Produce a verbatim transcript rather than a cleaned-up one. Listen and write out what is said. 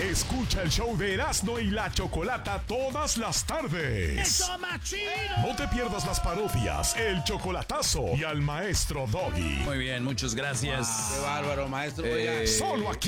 Escucha el show de Erasmo y la Chocolata todas las tardes. ¡Eso, más chido! No te pierdas las parodias, el chocolatazo y al maestro Doggy. Muy bien, muchas gracias. Qué bárbaro, maestro. Eh, Oiga. Solo aquí